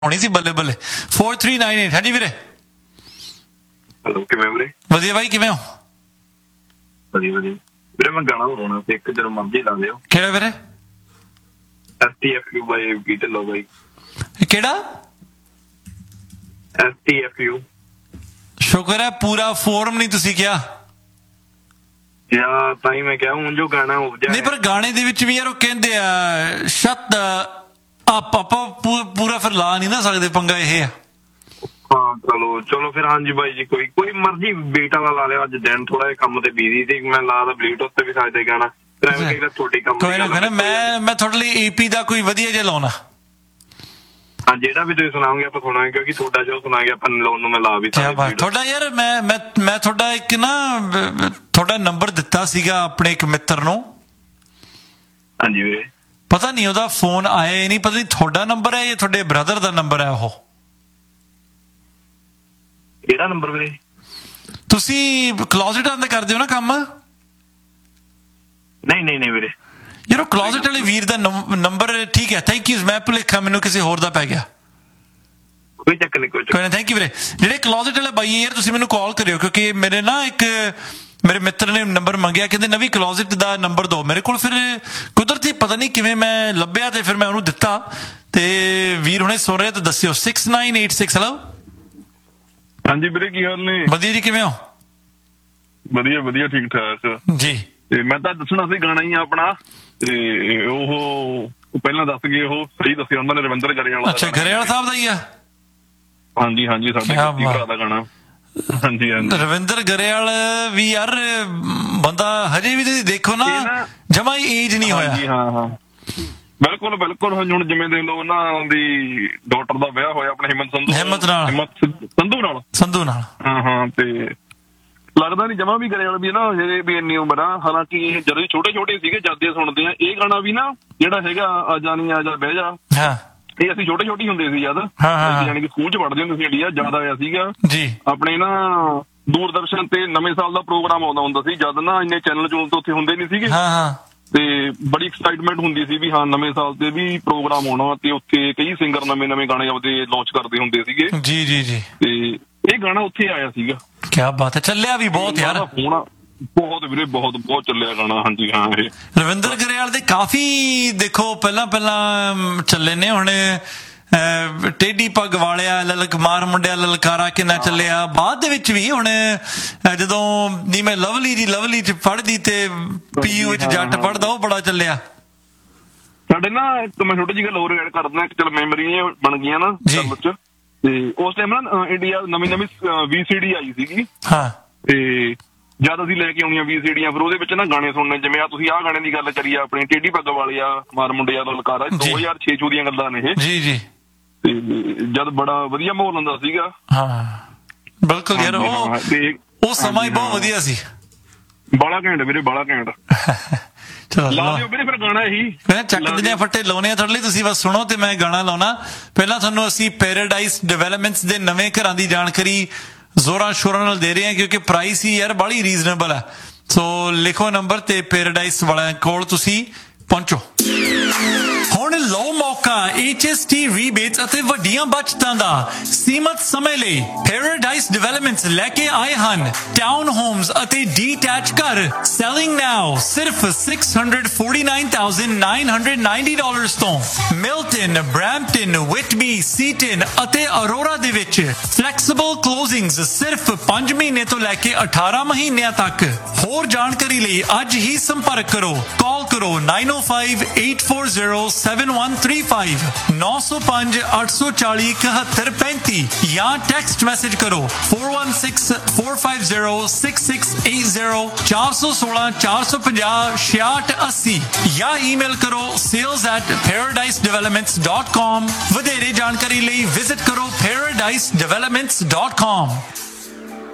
ਹੋਣੀ ਸੀ ਬੱਲੇ ਬੱਲੇ 4398 ਹਾਂਜੀ ਵੀਰੇ ਹੈਲੋ ਕਿਵੇਂ ਵੀਰੇ ਵਧੀਆ ਬਾਈ ਕਿਵੇਂ ਹੋ ਵਧੀਆ ਵਧੀਆ ਵੀਰੇ ਮੈਂ ਗਾਣਾ ਬਣਾਉਣਾ ਸੀ ਇੱਕ ਜਦੋਂ ਮਰਜ਼ੀ ਲਾ ਲਿਓ ਕਿਹੜਾ ਵੀਰੇ STFU ਬਾਈ ਕੀ ਢਿੱਲੋਂ ਬਾਈ ਕਿਹੜਾ STFU ਸ਼ੁਕਰ ਹੈ ਪੂਰਾ ਫੋਰਮ ਨਹੀਂ ਤੁਸੀਂ ਕਿਹਾ ਯਾ ਤਾਂ ਹੀ ਮੈਂ ਕਿਹਾ ਹੁਣ ਜੋ ਗਾਣਾ ਹੋ ਜਾਏ ਨਹੀਂ ਪਰ ਗਾਣੇ ਦੇ ਵਿੱਚ ਵੀ ਯਾਰ ਉਹ ਕਹਿੰਦੇ ਆ ਸ਼ਤ ਆਪਾਂ ਪੂਰਾ ਫਿਰ ਲਾ ਨਹੀਂ ਨਾ ਸਕਦੇ ਪੰਗਾ ਇਹ ਆ ਹਾਂ ਚਲੋ ਫਿਰ ਹਾਂਜੀ ਬਾਈ ਜੀ ਕੋਈ ਮਰਜ਼ੀ ਬੀਟ ਵਾਲਾ ਲਾ ਲਿਓ ਅੱਜ ਦਿਨ ਥੋੜਾ ਜਿਹਾ ਕੰਮ ਤੇ ਬਿਜ਼ੀ ਸੀ ਮੈਂ ਲਾਦਾ ਬਲੂਟੁੱਥ ਤੇ ਵੀ ਸਕਦੇ ਗਾਣਾ ਤੁਹਾਡੀ ਕੰਮ ਕੋਈ ਨਾ ਮੈਂ ਤੁਹਾਡੇ ਲਈ EP ਦਾ ਕੋਈ ਵਧੀਆ ਜਿਹਾ ਲਾਉਣਾ ਹਾਂ ਜਿਹੜਾ ਵੀ ਤੁਸੀਂ ਸੁਣਾਓਗੇ ਆਪਾਂ ਸੁਣਾਂਗੇ ਕਿਉਂਕਿ ਤੁਹਾਡਾ ਜੋ ਸੁਣਾਂਗੇ ਆਪਾਂ ਲਾਉਣ ਨੂੰ ਮੈਂ ਲਾ ਵੀ ਤੁਹਾਡਾ ਯਾਰ ਮੈਂ ਤੁਹਾਡਾ ਇੱਕ ਨਾ ਤੁਹਾਡਾ ਨੰਬਰ ਦਿੱਤਾ ਸੀਗਾ ਆਪਣੇ ਇੱਕ ਮਿੱਤਰ ਨੂੰ ਹਾਂਜੀ ਵੀਰੇ ਪਤਾ ਨਹੀਂ ਉਹਦਾ ਫੋਨ ਆਇਆ ਨਹੀਂ ਪਤਾ ਨਹੀਂ ਤੁਹਾਡਾ ਨੰਬਰ ਹੈ ਜਾਂ ਤੁਹਾਡੇ ਬ੍ਰਦਰ ਦਾ ਨੰਬਰ ਹੈ ਉਹ ਕਿਹੜਾ ਨੰਬਰ ਵੀਰੇ ਤੁਸੀਂ ਕਲੋਜ਼ਟਾਂ ਦਾ ਕਰਦੇ ਹੋ ਨਾ ਕੰਮ ਨਹੀਂ ਵੀਰੇ ਯਾਰ ਉਹ ਕਲੋਜ਼ਟ ਵਾਲੇ ਵੀਰ ਦਾ ਨੰਬਰ ਠੀਕ ਹੈ ਥੈਂਕ ਯੂ ਮੈਂ ਭੁਲੇਖਾ ਮੈਨੂੰ ਕਿਸੇ ਹੋਰ ਦਾ ਪੈ ਗਿਆ ਕੋਈ ਚੱਕਰ ਨਹੀਂ ਕੋਈ ਨਾ ਥੈਂਕ ਯੂ ਵੀਰੇ ਜਿਹੜੇ ਕਲੋਜ਼ਟ ਵਾਲੇ ਬਾਈ ਯਾਰ ਤੁਸੀਂ ਮੈਨੂੰ ਕਾਲ ਕਰਿਓ ਕਿਉਂਕਿ ਮੇਰੇ ਨਾ ਇੱਕ ਮੇਰੇ ਮਿੱਤਰ ਨੇ ਨੰਬਰ ਮੰਗਿਆ ਕਹਿੰਦੇ ਨਵੀਂ ਕਲੋਜ਼ਟ ਦਾ ਨੰਬਰ ਦਿਓ ਮੇਰੇ ਕੋਲ ਫਿਰ ਕੁਦਰਤੀ ਪਤਾ ਨਹੀਂ ਕਿਵੇਂ ਮੈਂ ਲੱਭਿਆ ਤੇ ਫਿਰ ਮੈਂ ਉਹਨੂੰ ਦਿੱਤਾ ਤੇ ਵੀਰ ਹੁਣੇ ਸੁਣ ਰਹੇ ਤਾਂ ਦੱਸਿਓ 6986 ਹੈਲੋ ਹਾਂਜੀ ਵੀਰੇ ਕੀ ਹਾਲ ਨੇ ਵਧੀਆ ਜੀ ਕਿਵੇਂ ਹੋ ਵਧੀਆ ਠੀਕ ਠਾਕ ਜੀ ਤੇ ਮੈਂ ਤਾਂ ਦੱਸਣਾ ਸੀ ਗਾਣਾ ਹੀ ਆਪਣਾ ਤੇ ਉਹ ਪਹਿਲਾਂ ਦੱਸ ਗਏ ਉਹ ਸਹੀ ਦੱਸਿਆ ਉਹਨਾਂ ਨੇ ਰਵਿੰਦਰ ਗਰੇਵਾਲ ਅੱਛਾ ਗਰੇਵਾਲ ਸਾਹਿਬ ਦਾ ਹੀ ਆ ਹਾਂਜੀ ਸਾਡੇ ਭਰਾ ਦਾ ਗਾਣਾ ਹਾਂਜੀ ਰਵਿੰਦਰ ਗਰੇਵਾਲ ਵੀ ਯਾਰ ਬੰਦਾ ਹਜੇ ਵੀ ਤੁਸੀਂ ਦੇਖੋ ਨਾ ਜਮਾ ਹੀ ਏਜ ਨਹੀਂ ਹੋਇਆ ਹਾਂ ਬਿਲਕੁਲ ਹੁਣ ਜਿਵੇਂ ਦੇ ਲੋ ਉਹਨਾਂ ਦੀ ਡਾਟਰ ਦਾ ਵਿਆਹ ਹੋਇਆ ਆਪਣੇ ਹਿੰਮਤ ਸੰਧੂ ਨਾਲ ਹਾਂ ਤੇ ਲੱਗਦਾ ਨਹੀਂ ਜਮਾ ਵੀ ਗਰੇਵਾਲ ਵੀ ਨਾ ਹਜੇ ਵੀ ਇੰਨੀ ਉਮਰ ਆ ਹਾਲਾਂਕਿ ਜਦੋਂ ਛੋਟੇ ਸੀਗੇ ਜਾਂਦੇ ਸੁਣਦੇ ਆ ਇਹ ਗਾਣਾ ਵੀ ਨਾ ਜਿਹੜਾ ਹੈਗਾ ਆ ਜਾਣੀ ਆ ਜਾ ਬਹਿ ਜਾ ਇਹ ਅਸੀਂ ਛੋਟੇ ਹੁੰਦੇ ਸੀ ਜਦ ਯਾਨੀ ਕਿ ਸਕੂਲ ਚ ਪੜ੍ਹਦੇ ਹੁੰਦੇ ਸੀ ਇੰਡੀਆ ਜ਼ਿਆਦਾ ਆਇਆ ਸੀਗਾ ਜੀ ਆਪਣੇ ਨਾ ਦੂਰਦਰਸ਼ਨ ਤੇ ਨਵੇਂ ਸਾਲ ਦਾ ਪ੍ਰੋਗਰਾਮ ਆਉਂਦਾ ਹੁੰਦਾ ਸੀ ਜਦ ਨਾ ਇੰਨੇ ਚੈਨਲ ਚੂਨਲ ਤਾਂ ਉੱਥੇ ਹੁੰਦੇ ਨਹੀਂ ਸੀਗੇ ਤੇ ਬੜੀ ਐਕਸਾਈਟਮੈਂਟ ਹੁੰਦੀ ਸੀ ਵੀ ਹਾਂ ਨਵੇਂ ਸਾਲ ਤੇ ਵੀ ਪ੍ਰੋਗਰਾਮ ਆਉਣਾ ਤੇ ਉੱਥੇ ਕਈ ਸਿੰਗਰ ਨਵੇਂ ਗਾਣੇ ਆਪਦੇ ਲਾਂਚ ਕਰਦੇ ਹੁੰਦੇ ਸੀਗੇ ਜੀ ਤੇ ਇਹ ਗਾਣਾ ਉੱਥੇ ਆਇਆ ਸੀਗਾ ਕੀ ਬਾਤ ਹੈ ਚੱਲਿਆ ਵੀ ਬਹੁਤ ਯਾਰ ਬਹੁਤ ਵੀਰੇ ਬਹੁਤ ਚੱਲਿਆ ਗਾਣਾ ਹਾਂਜੀ ਹਾਂ ਇਹ ਰਵਿੰਦਰ ਗਰੇਵਾਲ ਦੇ ਕਾਫੀ ਦੇਖੋ ਪਹਿਲਾਂ ਚੱਲੇ ਨੇ ਹੁਣ ਟੇਢੀ ਪੱਗ ਵਾਲਿਆ ਲਲਕਮਾਰ ਮੁੰਡਿਆ ਲਲਕਾਰਾ ਕਿੰਨਾ ਚੱਲਿਆ ਬਾਅਦ ਦੇ ਵਿੱਚ ਵੀ ਹੁਣ ਜਦੋਂ ਨੀ ਮੈਂ ਲਵਲੀ ਚ ਪੜ੍ਹਦੀ ਤੇ ਪੀਯੂ ਚ ਜੱਟ ਪੜ੍ਹਦਾ ਉਹ ਬੜਾ ਚੱਲਿਆ ਸਾਡੇ ਨਾ ਇੱਕ ਮੈਂ ਛੋਟੀ ਜਿਹੀ ਗੱਲ ਹੋਰ ਐਡ ਕਰ ਦਿੰਦਾ ਚਲ ਮੈਮਰੀਆਂ ਬਣ ਗਈਆਂ ਨਾ ਗੱਲ ਚ ਤੇ ਉਸ ਟਾਈਮ ਨਾ ਇੰਡੀਆ ਨਵੀਂ VCD ਆਈ ਸੀਗੀ ਤੇ ਜਦ ਅਸੀਂ ਲੈ ਕੇ ਆਉਣੀਆਂ VCDਆਂ ਫਿਰ ਉਹਦੇ ਵਿੱਚ ਨਾ ਗਾਣੇ ਸੁਣਨੇ ਜਿਵੇਂ ਆ ਤੁਸੀਂ ਆਹ ਗਾਣੇ ਦੀ ਗੱਲ ਕਰੀ ਆ ਆਪਣੀ ਟੇਢੀ ਪੱਗ ਵਾਲਿਆ ਮਾਰ ਮੁੰਡਿਆ ਲਲਕਾਰਾ 2006 ਦੀਆਂ ਗੱਲਾਂ ਨੇ ਇਹ ਜੀ ਤੇ ਜਦ ਬੜਾ ਵਧੀਆ ਮਾਹੌਲ ਹੁੰਦਾ ਸੀਗਾ ਬਿਲਕੁਲ ਯਾਰ ਉਹ ਸਮਾਂ ਹੀ ਬਹੁਤ ਵਧੀਆ ਸੀ ਬਾਲਾ ਘੈਂਟ ਵੀਰੇ ਬਾਲਾ ਘੈਂਟ ਲਾ ਦਿਓ ਵੀਰੇ ਫਿਰ ਗਾਣਾ ਇਹੀ ਮੈਂ ਚੱਕ ਦਿਆਂ ਫੱਟੇ ਲਾਉਣੇ ਆ ਤੁਹਾਡੇ ਲਈ ਤੁਸੀਂ ਬਸ ਸੁਣੋ ਤੇ ਮੈਂ ਗਾਣਾ ਲਾਉਣਾ ਪਹਿਲਾਂ ਤੁਹਾਨੂੰ ਅਸੀਂ ਪੈਰਾਡਾਈਜ਼ ਡਿਵੈਲਪਮੈਂਟਸ ਦੇ ਨਵੇਂ ਘਰਾਂ ਦੀ ਜਾਣਕਾਰੀ ਜ਼ੋਰਾਂ ਸ਼ੋਰਾਂ ਨਾਲ ਦੇ ਰਹੇ ਹਾਂ ਕਿਉਂਕਿ ਪ੍ਰਾਈਸ ਹੀ ਯਾਰ ਬੜੀ ਰੀਜ਼ਨੇਬਲ ਹੈ ਸੋ ਲਿਖੋ ਨੰਬਰ ਤੇ ਪੈਰਾਡਾਈਜ਼ ਵਾਲਿਆਂ ਕੋਲ ਤੁਸੀਂ ਪਹੁੰਚੋ ਹੁਣ ਲਓ ਮੌਕਾ HST ਰੀਬੇਟਸ ਅਤੇ ਵੱਡੀਆਂ ਬਚਤਾਂ ਦਾ ਸੀਮਤ ਸਮੇਂ ਲਈ ਪੈਰਾਡਾਈਜ਼ ਡਿਵੈਲਪਮੈਂਟਸ ਲੈ ਕੇ ਆਏ ਹਨ ਟਾਊਨ ਹੋਮਸ ਅਤੇ ਡੀਟੈਚ ਘਰ ਸੈਲਿੰਗ ਨਾਓ ਸਿਰਫ $649,990 ਤੋਂ ਮਿਲਟਨ ਬ੍ਰੈਂਪਟਨ ਵਿਟਬੀ ਸੀਟਨ ਅਤੇ ਅਰੋਰਾ ਦੇ ਵਿੱਚ ਫਲੈਕਸੀਬਲ ਕਲੋਜ਼ਿੰਗਸ ਸਿਰਫ 5 ਮਹੀਨੇ ਤੋਂ ਲੈ ਕੇ 18 ਮਹੀਨਿਆਂ ਤੱਕ ਹੋਰ ਜਾਣਕਾਰੀ ਲਈ ਅੱਜ ਹੀ ਸੰਪਰਕ ਕਰੋ ਕਾਲ ਕਰੋ 9058407135 905-840-7135 ਜਾਂ ਟੈਕਸਟ ਮੈਸੇਜ ਕਰੋ 4164506680 416-450-6680 ਜਾਂ ਈਮੇਲ ਕਰੋ sales@paradisedevelopments.com ਵਧੇਰੇ ਜਾਣਕਾਰੀ ਲਈ ਵਿਜ਼ਿਟ ਕਰੋ paradisedevelopments.com